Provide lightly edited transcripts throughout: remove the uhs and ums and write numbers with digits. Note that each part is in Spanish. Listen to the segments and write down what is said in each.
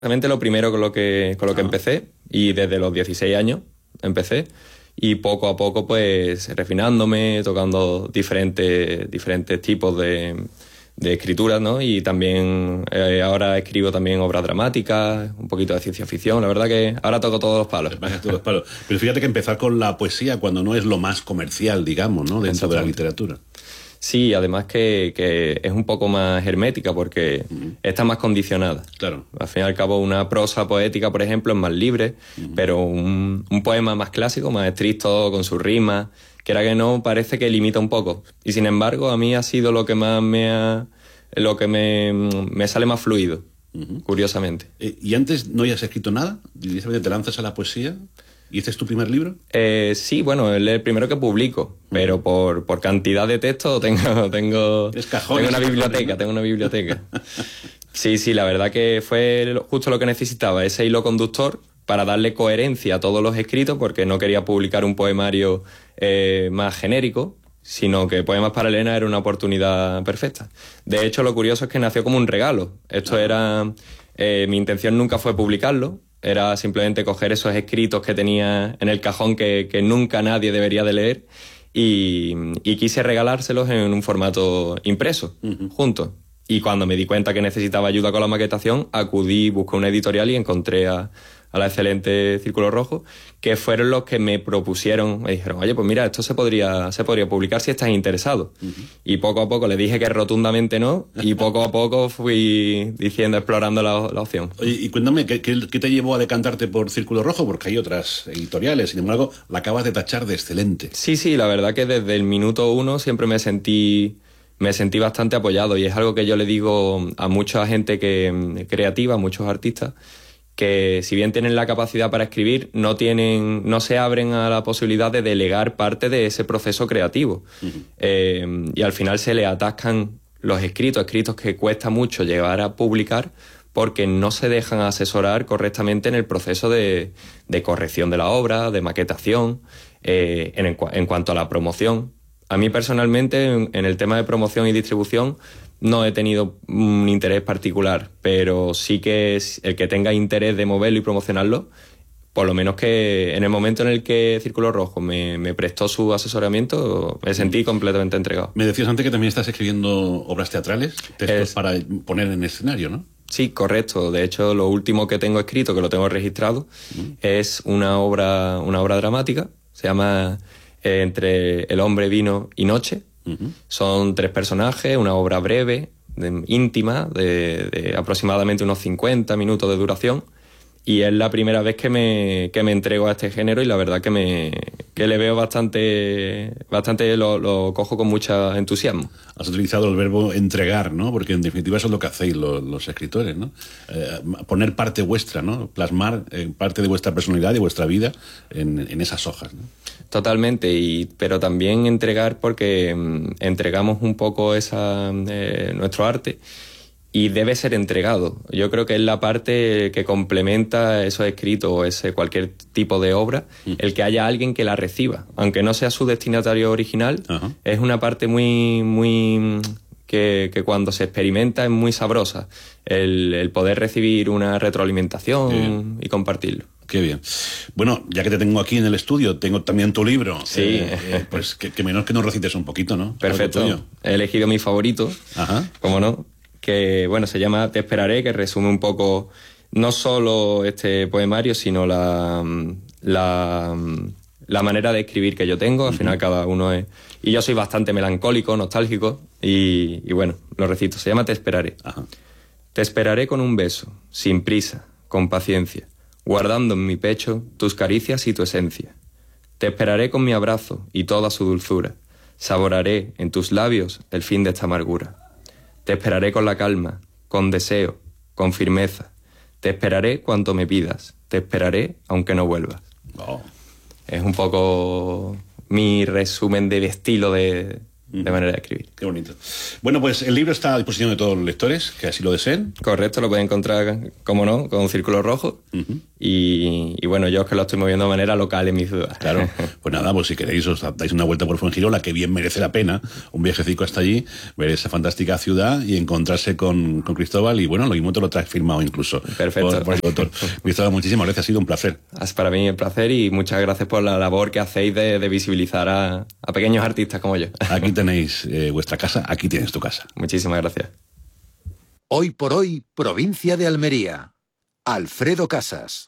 Realmente lo primero con lo que empecé, y desde los 16 años empecé, y poco a poco pues refinándome, tocando diferentes tipos de escrituras, ¿no? Y también ahora escribo también obras dramáticas, un poquito de ciencia ficción. La verdad que ahora toco todos los palos. Todos los palos. Pero fíjate que empezar con la poesía cuando no es lo más comercial, digamos, ¿no? Dentro de la literatura. Sí, además que es un poco más hermética porque está más condicionada. Claro. Al fin y al cabo, una prosa poética, por ejemplo, es más libre, pero un poema más clásico, más estricto, con sus rimas, que era que no, parece que limita un poco. Y sin embargo, a mí ha sido lo que más me sale más fluido, curiosamente. ¿Y antes no hayas escrito nada? ¿Directamente te lanzas a la poesía? ¿Y este es tu primer libro? Sí, bueno, es el primero que publico, pero por cantidad de texto tengo una biblioteca. Sí, la verdad que fue justo lo que necesitaba, ese hilo conductor para darle coherencia a todos los escritos, porque no quería publicar un poemario más genérico, sino que Poemas para Elena era una oportunidad perfecta. De hecho, lo curioso es que nació como un regalo. Esto era... mi intención nunca fue publicarlo, era simplemente coger esos escritos que tenía en el cajón que nunca nadie debería de leer y quise regalárselos en un formato impreso, juntos. Y cuando me di cuenta que necesitaba ayuda con la maquetación, busqué una editorial y encontré a la excelente Círculo Rojo, que fueron los que me propusieron, me dijeron, oye, pues mira, esto se podría publicar si estás interesado. Y poco a poco le dije que rotundamente no, y poco a poco fui explorando la opción. Oye, y cuéntame, ¿qué te llevó a decantarte por Círculo Rojo? Porque hay otras editoriales, sin embargo, la acabas de tachar de excelente. Sí, la verdad que desde el minuto uno siempre me sentí bastante apoyado, y es algo que yo le digo a mucha gente creativa, a muchos artistas, que si bien tienen la capacidad para escribir, no se abren a la posibilidad de delegar parte de ese proceso creativo. Y al final se le atascan los escritos que cuesta mucho llegar a publicar porque no se dejan asesorar correctamente en el proceso de corrección de la obra, de maquetación, en cuanto a la promoción. A mí personalmente, en el tema de promoción y distribución, no he tenido un interés particular, pero sí que el que tenga interés de moverlo y promocionarlo, por lo menos que en el momento en el que Círculo Rojo me prestó su asesoramiento, me sentí completamente entregado. Me decías antes que también estás escribiendo obras teatrales, textos para poner en escenario, ¿no? Sí, correcto. De hecho, lo último que tengo escrito, que lo tengo registrado, es una obra dramática. Se llama Entre el hombre, vino y noche. Son 3 personajes, una obra breve, íntima, de aproximadamente unos 50 minutos de duración, y es la primera vez que me entrego a este género, y la verdad que le veo bastante lo cojo con mucho entusiasmo. Has utilizado el verbo entregar, ¿no? Porque en definitiva eso es lo que hacéis los escritores, ¿no? Poner parte vuestra, ¿no? Plasmar parte de vuestra personalidad y vuestra vida en esas hojas, ¿no? Totalmente, pero también entregar porque entregamos un poco nuestro arte, y debe ser entregado. Yo creo que es la parte que complementa esos escritos o cualquier tipo de obra, el que haya alguien que la reciba, aunque no sea su destinatario original. Es una parte muy que cuando se experimenta es muy sabrosa, el poder recibir una retroalimentación y compartirlo. Qué bien. Bueno, ya que te tengo aquí en el estudio, tengo también tu libro. Sí. Pues que menos que nos recites un poquito, ¿no? Perfecto. He elegido mi favorito, ¿cómo no? Que, bueno, se llama Te esperaré, que resume un poco no solo este poemario, sino la manera de escribir que yo tengo. Al final cada uno es... Y yo soy bastante melancólico, nostálgico, y bueno, lo recito. Se llama Te esperaré. Te esperaré con un beso, sin prisa, con paciencia, guardando en mi pecho tus caricias y tu esencia. Te esperaré con mi abrazo y toda su dulzura. Saborearé en tus labios el fin de esta amargura. Te esperaré con la calma, con deseo, con firmeza. Te esperaré cuanto me pidas. Te esperaré aunque no vuelvas. Es un poco mi resumen del estilo de manera de escribir. Qué bonito. Bueno, pues el libro está a disposición de todos los lectores que así lo deseen. Correcto, lo pueden encontrar, como no, con Círculo Rojo. Y bueno, yo es que lo estoy moviendo de manera local en mi ciudad. Claro, pues nada, pues si queréis os dais una vuelta por Fuengirola, que bien merece la pena, un viajecito hasta allí, ver esa fantástica ciudad y encontrarse con Cristóbal, y bueno, lo mismo te lo traes firmado incluso. Perfecto. Por el doctor. Cristóbal, muchísimas gracias, ha sido un placer. Es para mí un placer y muchas gracias por la labor que hacéis de visibilizar a pequeños artistas como yo. Aquí tenéis vuestra casa, aquí tienes tu casa. Muchísimas gracias. Hoy por hoy, provincia de Almería. Alfredo Casas.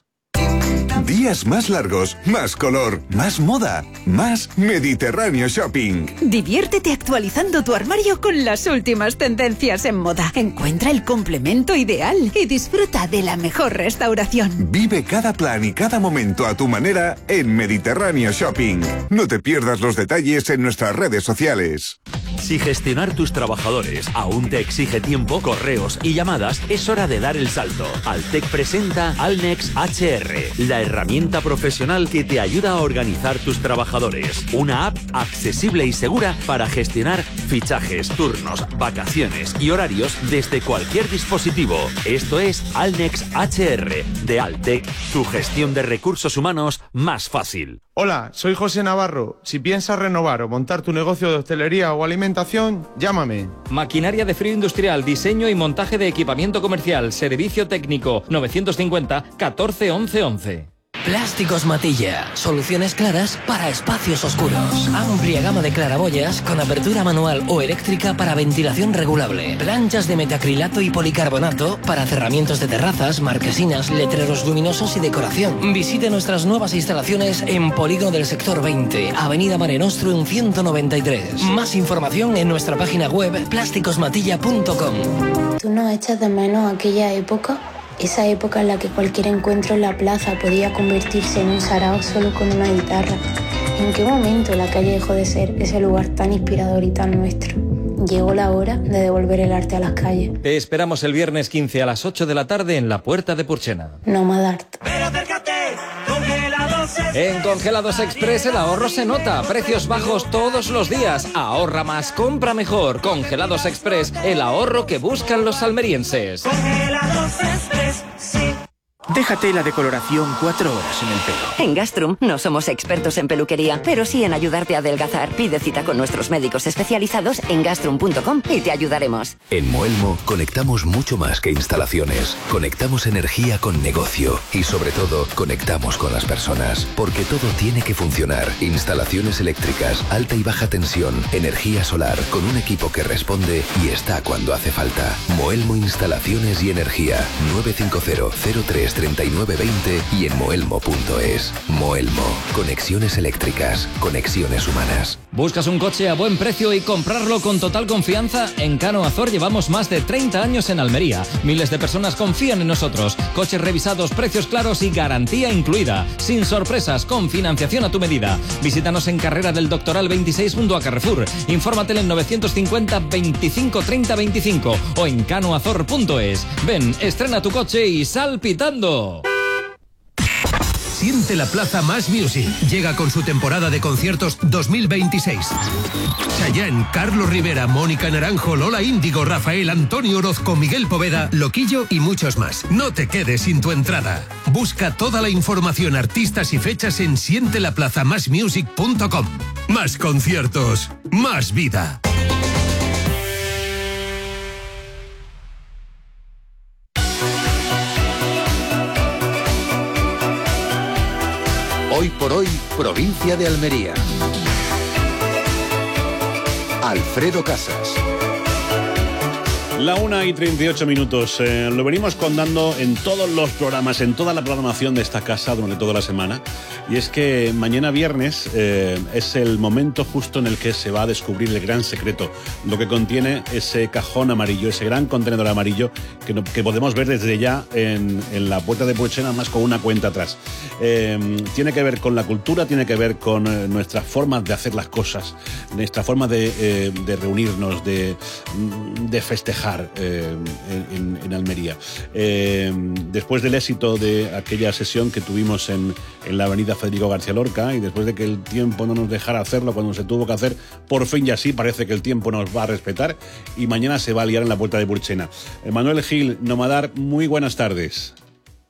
Días más largos, más color, más moda, más Mediterráneo Shopping. Diviértete actualizando tu armario con las últimas tendencias en moda. Encuentra el complemento ideal y disfruta de la mejor restauración. Vive cada plan y cada momento a tu manera en Mediterráneo Shopping. No te pierdas los detalles en nuestras redes sociales. Si gestionar tus trabajadores aún te exige tiempo, correos y llamadas, es hora de dar el salto. Altec presenta Alnex HR, la herramienta profesional que te ayuda a organizar tus trabajadores. Una app accesible y segura para gestionar fichajes, turnos, vacaciones y horarios desde cualquier dispositivo. Esto es Alnex HR de Altec, tu gestión de recursos humanos más fácil. Hola, soy José Navarro. Si piensas renovar o montar tu negocio de hostelería o alimentación, llámame. Maquinaria de frío industrial, diseño y montaje de equipamiento comercial, servicio técnico, 950 14 11 11. Plásticos Matilla. Soluciones claras para espacios oscuros. Amplia gama de claraboyas con apertura manual o eléctrica para ventilación regulable. Planchas de metacrilato y policarbonato para cerramientos de terrazas, marquesinas, letreros luminosos y decoración. Visite nuestras nuevas instalaciones en Polígono del Sector 20, Avenida Mare Nostrum 193. Más información en nuestra página web plásticosmatilla.com. ¿Tú no echas de menos aquella época? Esa época en la que cualquier encuentro en la plaza podía convertirse en un sarao solo con una guitarra. ¿En qué momento la calle dejó de ser ese lugar tan inspirador y tan nuestro? Llegó la hora de devolver el arte a las calles. Te esperamos el viernes 15 a las 8 de la tarde en la Puerta de Purchena. Nomad Art. En Congelados Express el ahorro se nota. Precios bajos todos los días. Ahorra más, compra mejor. Congelados Express, el ahorro que buscan los almerienses. Congelados Express, sí. Déjate la decoloración 4 horas en el pelo. En Gastrum no somos expertos en peluquería, pero sí en ayudarte a adelgazar. Pide cita con nuestros médicos especializados en gastrum.com y te ayudaremos. En Moelmo conectamos mucho más que instalaciones. Conectamos energía con negocio y sobre todo conectamos con las personas. Porque todo tiene que funcionar. Instalaciones eléctricas, alta y baja tensión, energía solar, con un equipo que responde y está cuando hace falta. Moelmo Instalaciones y Energía. 950 03 3920 y en moelmo.es. Moelmo. Conexiones eléctricas. Conexiones humanas. ¿Buscas un coche a buen precio y comprarlo con total confianza? En Cano Azor llevamos más de 30 años en Almería. Miles de personas confían en nosotros. Coches revisados, precios claros y garantía incluida. Sin sorpresas, con financiación a tu medida. Visítanos en Carrera del Doctoral 26 junto a Carrefour. Infórmate en 950 25 30 25 o en canoazor.es. Ven, estrena tu coche y sal pitando. Siente la Plaza Más Music. Llega con su temporada de conciertos 2026. Chayanne, Carlos Rivera, Mónica Naranjo, Lola Índigo, Rafael, Antonio Orozco, Miguel Poveda, Loquillo y muchos más. No te quedes sin tu entrada. Busca toda la información, artistas y fechas en sientelaplazamasmusic.com. Más conciertos, más vida. Hoy por hoy, provincia de Almería. Alfredo Casas. La 1:38. Lo venimos contando en todos los programas, en toda la programación de esta casa durante toda la semana. Y es que mañana viernes es el momento justo en el que se va a descubrir el gran secreto, lo que contiene ese cajón amarillo, ese gran contenedor amarillo que podemos ver desde ya en la Puerta de Purchena, más con una cuenta atrás. Tiene que ver con la cultura, tiene que ver con nuestras formas de hacer las cosas, nuestra forma de reunirnos, de festejar en Almería. Después del éxito de aquella sesión que tuvimos en la avenida Federico García Lorca, y después de que el tiempo no nos dejara hacerlo cuando se tuvo que hacer, por fin ya sí parece que el tiempo nos va a respetar y mañana se va a liar en la Puerta de Purchena. Manuel Gil, Nomadar, muy buenas tardes.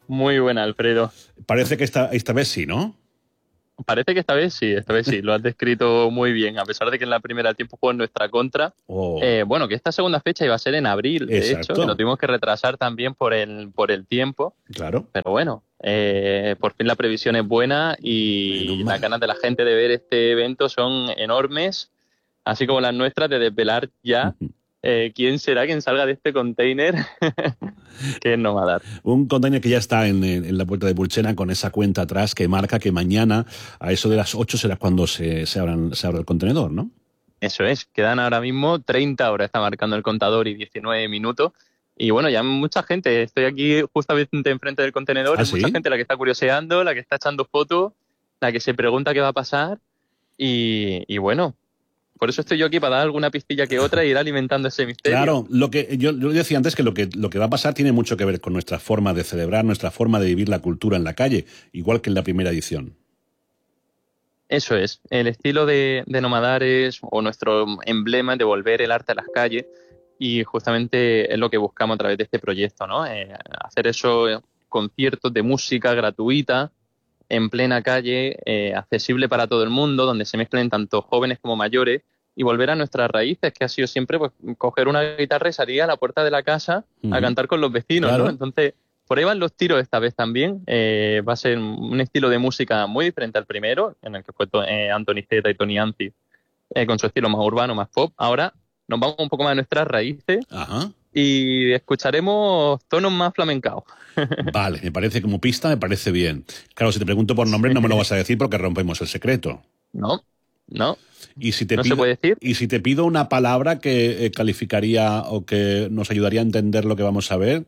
Muy buena, Alfredo. Parece que esta vez sí, ¿no? Parece que esta vez sí, lo has descrito muy bien, a pesar de que en la primera tiempo jugó en nuestra contra. Bueno, que esta segunda fecha iba a ser en abril, de hecho, que lo tuvimos que retrasar también por el tiempo. Claro. Pero bueno, por fin la previsión es buena y las ganas de la gente de ver este evento son enormes, así como las nuestras de desvelar ya quién será quien salga de este container que es Nomadart. Un container que ya está en la puerta de Purchena con esa cuenta atrás que marca que mañana a eso de las 8 será cuando se abra el contenedor, ¿no? Eso es, quedan ahora mismo 30 horas, está marcando el contador, y 19 minutos. Y bueno, ya mucha gente, estoy aquí justamente enfrente del contenedor, hay mucha gente la que está curioseando, la que está echando fotos, la que se pregunta qué va a pasar y bueno, por eso estoy yo aquí, para dar alguna pistilla que otra e ir alimentando ese misterio. Claro, lo que yo decía antes, que lo que va a pasar tiene mucho que ver con nuestra forma de celebrar, nuestra forma de vivir la cultura en la calle, igual que en la primera edición. Eso es, el estilo de Nomadart o nuestro emblema, de volver el arte a las calles, y justamente es lo que buscamos a través de este proyecto, ¿no? Hacer esos conciertos de música gratuita en plena calle, accesible para todo el mundo, donde se mezclen tanto jóvenes como mayores, y volver a nuestras raíces, que ha sido siempre pues coger una guitarra y salir a la puerta de la casa a cantar con los vecinos, claro, ¿no? Entonces, por ahí van los tiros esta vez también. Va a ser un estilo de música muy diferente al primero, en el que fue Anthony Zeta y Tony Anzi, con su estilo más urbano, más pop. Ahora nos vamos un poco más a nuestras raíces. Ajá. Y escucharemos tonos más flamencaos. Vale, me parece como pista, me parece bien. Claro, si te pregunto por nombre no me lo vas a decir porque rompemos el secreto. No. ¿Y si te ¿No pido, se puede decir? Y si te pido una palabra que calificaría o que nos ayudaría a entender lo que vamos a ver.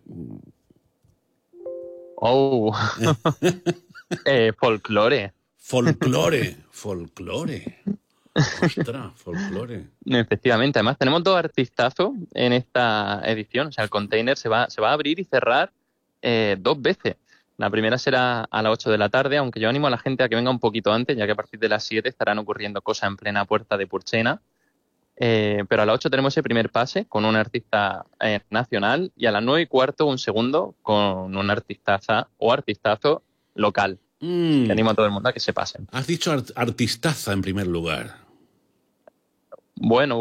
Folclore. Folclore. Ostras, folclore. Efectivamente, además tenemos dos artistazos en esta edición. O sea, el container se va a abrir y cerrar 2 veces. La primera será a las 8 de la tarde, aunque yo animo a la gente a que venga un poquito antes, ya que a partir de las 7 estarán ocurriendo cosas en plena puerta de Purchena. Pero a las 8 tenemos ese primer pase con un artista nacional, y a las 9:15 un segundo con un artistaza o artistazo local. Que animo a todo el mundo a que se pasen. Has dicho artistaza en primer lugar. Bueno.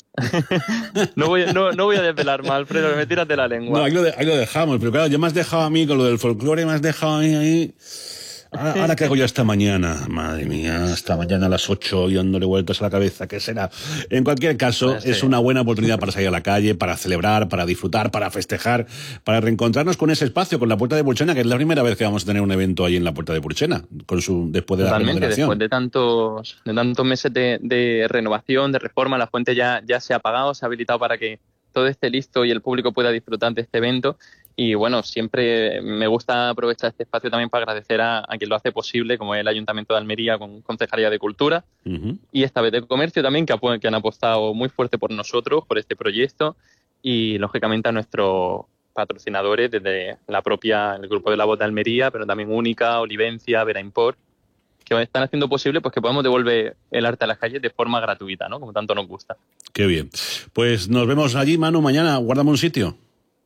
No voy a desvelar más, Alfredo, que me tiras de la lengua. No, ahí lo dejamos, pero claro, ya me has dejado a mí con lo del folclore, me has dejado ahí. Ahora, ¿qué hago yo esta mañana? Madre mía, esta mañana a las 8 y dándole vueltas a la cabeza, ¿qué será? En cualquier caso, es una buena oportunidad para salir a la calle, para celebrar, para disfrutar, para festejar, para reencontrarnos con ese espacio, con la Puerta de Purchena, que es la primera vez que vamos a tener un evento ahí en la Puerta de Purchena, después de la remodelación. Después de tantos meses de renovación, de reforma, la fuente ya se ha apagado, se ha habilitado para que todo esté listo y el público pueda disfrutar de este evento. Y bueno, siempre me gusta aprovechar este espacio también para agradecer a quien lo hace posible, como es el Ayuntamiento de Almería con Concejalía de Cultura, y esta vez de Comercio también, que han apostado muy fuerte por nosotros, por este proyecto, y lógicamente a nuestros patrocinadores desde el Grupo de la Voz de Almería, pero también Única, Olivencia, Vera Import, que están haciendo posible pues que podamos devolver el arte a las calles de forma gratuita, ¿no? Como tanto nos gusta. Qué bien. Pues nos vemos allí, Manu, mañana. Guárdame un sitio.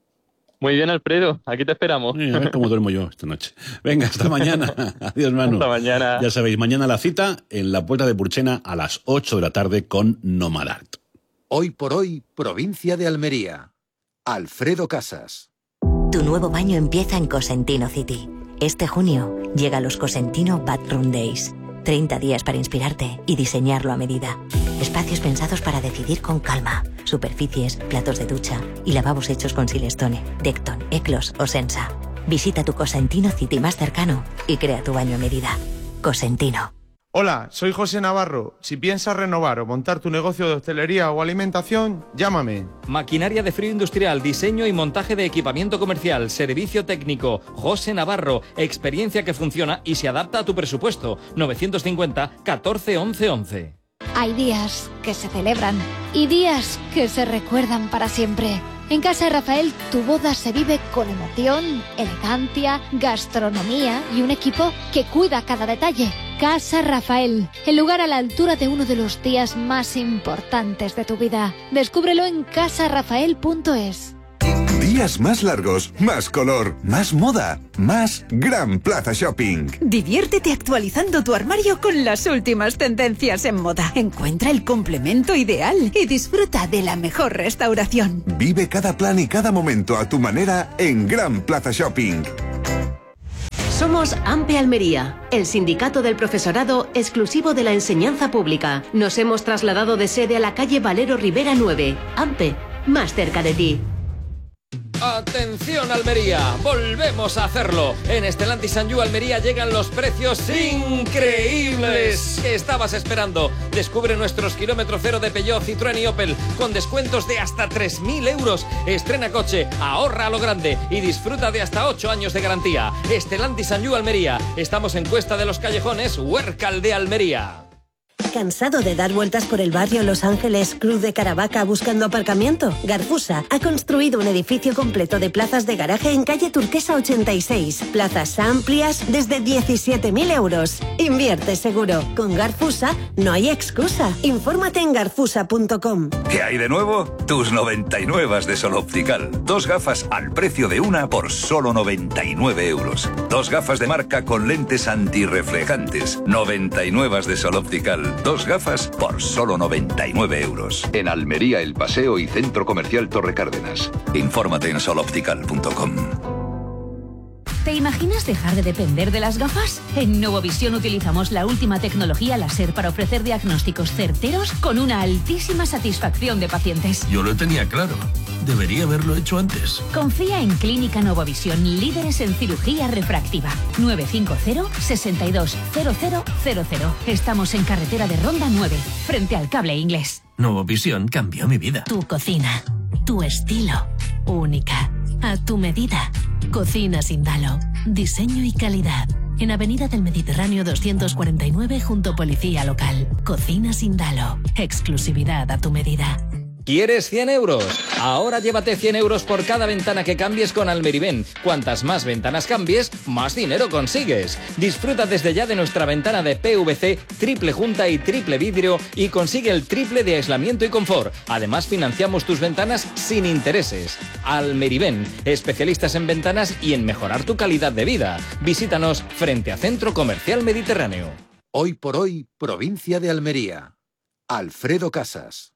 Muy bien, Alfredo. Aquí te esperamos. A ver cómo duermo yo esta noche. Venga, hasta mañana. Adiós, Manu. Hasta mañana. Ya sabéis, mañana la cita en la Puerta de Purchena a las 8 de la tarde con Nomadart. Hoy por hoy, provincia de Almería. Alfredo Casas. Tu nuevo baño empieza en Cosentino City. Este junio llega los Cosentino Bathroom Days. 30 días para inspirarte y diseñarlo a medida. Espacios pensados para decidir con calma. Superficies, platos de ducha y lavabos hechos con Silestone, Decton, Eclos o Sensa. Visita tu Cosentino City más cercano y crea tu baño a medida. Cosentino. Hola, soy José Navarro. Si piensas renovar o montar tu negocio de hostelería o alimentación, llámame. Maquinaria de frío industrial, diseño y montaje de equipamiento comercial, servicio técnico. José Navarro, experiencia que funciona y se adapta a tu presupuesto. 950 14 11 11. Hay días que se celebran y días que se recuerdan para siempre. En Casa Rafael, tu boda se vive con emoción, elegancia, gastronomía y un equipo que cuida cada detalle. Casa Rafael, el lugar a la altura de uno de los días más importantes de tu vida. Descúbrelo en casarafael.es. Días más largos, más color, más moda, más Gran Plaza Shopping. Diviértete actualizando tu armario con las últimas tendencias en moda. Encuentra el complemento ideal y disfruta de la mejor restauración. Vive cada plan y cada momento a tu manera en Gran Plaza Shopping. Somos AMPE Almería, el sindicato del profesorado exclusivo de la enseñanza pública. Nos hemos trasladado de sede a la calle Valero Rivera 9. AMPE, más cerca de ti. ¡Atención Almería! ¡Volvemos a hacerlo! En Stellantis Sanyu Almería llegan los precios increíbles que estabas esperando. Descubre nuestros kilómetro cero de Peugeot, Citroën y Opel con descuentos de hasta 3.000 euros. Estrena coche, ahorra a lo grande y disfruta de hasta 8 años de garantía. Stellantis Sanyu Almería. Estamos en Cuesta de los Callejones, Huércal de Almería. ¿Cansado de dar vueltas por el barrio Los Ángeles, Cruz de Caravaca buscando aparcamiento? Garfusa ha construido un edificio completo de plazas de garaje en calle Turquesa 86. Plazas amplias desde 17.000 euros. Invierte seguro. Con Garfusa no hay excusa. Infórmate en garfusa.com. ¿Qué hay de nuevo? Tus 99 de Sol Optical. 2 gafas al precio de una por solo 99 euros. 2 gafas de marca con lentes antirreflejantes. 99 de Sol Optical. 2 gafas por solo 99 euros. En Almería, El Paseo y Centro Comercial Torre Cárdenas. Infórmate en soloptical.com. ¿Te imaginas dejar de depender de las gafas? En Novovisión utilizamos la última tecnología láser para ofrecer diagnósticos certeros con una altísima satisfacción de pacientes. Yo lo tenía claro. Debería haberlo hecho antes. Confía en Clínica Novovisión, líderes en cirugía refractiva. 950-620000. Estamos en carretera de Ronda 9, frente al Cable Inglés. Novovisión cambió mi vida. Tu cocina, tu estilo, única, a tu medida. Cocinas Indalo, diseño y calidad. En Avenida del Mediterráneo 249 junto Policía Local. Cocinas Indalo, exclusividad a tu medida. ¿Quieres 100 euros? Ahora llévate 100 euros por cada ventana que cambies con Almeriven. Cuantas más ventanas cambies, más dinero consigues. Disfruta desde ya de nuestra ventana de PVC, triple junta y triple vidrio y consigue el triple de aislamiento y confort. Además, financiamos tus ventanas sin intereses. Almeriven, especialistas en ventanas y en mejorar tu calidad de vida. Visítanos frente a Centro Comercial Mediterráneo. Hoy por hoy, provincia de Almería. Alfredo Casas.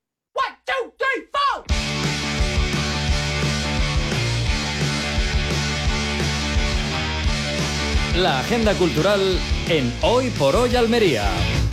La agenda cultural en Hoy por Hoy Almería.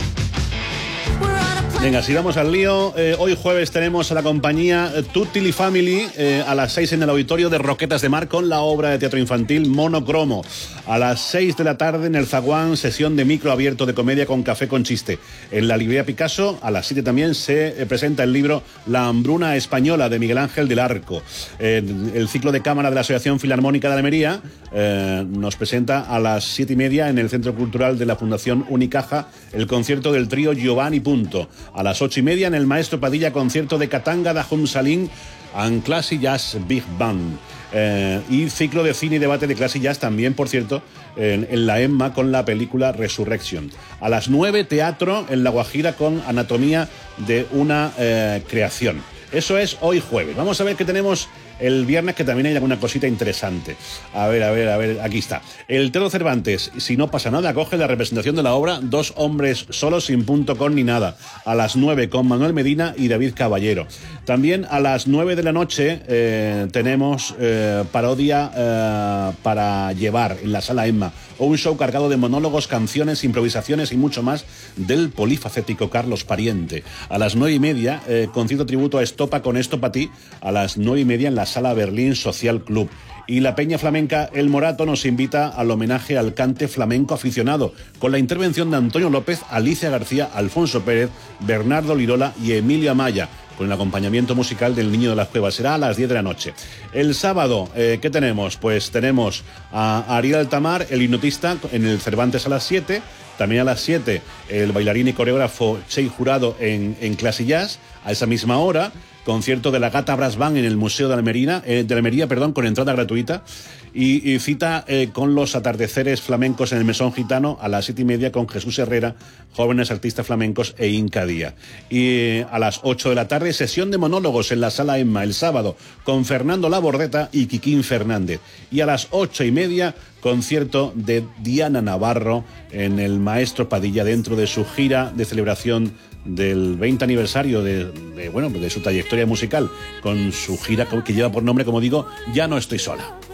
Venga, si vamos al lío, hoy jueves tenemos a la compañía Tutti Family a las 6 en el auditorio de Roquetas de Mar con la obra de teatro infantil Monocromo. A las 6 de la tarde en el Zaguán, sesión de micro abierto de comedia con café con chiste. En la librería Picasso, a las 7 también se presenta el libro La hambruna española de Miguel Ángel del Arco. El ciclo de cámara de la Asociación Filarmónica de Almería nos presenta a las 7:30 en el Centro Cultural de la Fundación Unicaja el concierto del trío Giovanni Punto. A las 8:30 en el Maestro Padilla, concierto de Katanga da Hum Salim and Classic Jazz Big Band. Y ciclo de cine y debate de Classic Jazz también, por cierto, en la EMMA con la película Resurrection. A las 9, teatro en La Guajira con Anatomía de una creación. Eso es hoy jueves. Vamos a ver qué tenemos el viernes, que también hay alguna cosita interesante. A ver, aquí está. El Teatro Cervantes, Si no pasa nada, acoge la representación de la obra Dos hombres solos sin punto con ni nada, a las 9 con Manuel Medina y David Caballero. También a las 9 de la noche tenemos parodia para llevar en la Sala Emma, o un show cargado de monólogos, canciones, improvisaciones y mucho más del polifacético Carlos Pariente. A las 9:30, concierto tributo a Estopa con Esto pa' ti, a las 9:30 en la Sala Berlín Social Club. Y la Peña Flamenca El Morato nos invita al homenaje al cante flamenco aficionado, con la intervención de Antonio López, Alicia García, Alfonso Pérez, Bernardo Lirola y Emilio Amaya, con el acompañamiento musical del Niño de las Cuevas. Será a las 10 de la noche. El sábado, ¿qué tenemos? Pues tenemos a Ariel Altamar, el hipnotista, en el Cervantes a las 7. También a las 7, el bailarín y coreógrafo Chey Jurado en Classic Jazz. A esa misma hora, concierto de la Gata Brass Band en el Museo de Almería, con entrada gratuita, y cita con los atardeceres flamencos en el Mesón Gitano a las 7:30 con Jesús Herrera, jóvenes artistas flamencos, e Inca Día. Y a las 8 de la tarde, sesión de monólogos en la Sala Emma el sábado con Fernando Labordeta y Quiquín Fernández. Y a las 8:30, concierto de Diana Navarro en el Maestro Padilla dentro de su gira de celebración del 20 aniversario de su trayectoria musical, con su gira que lleva por nombre, como digo, Ya no estoy sola.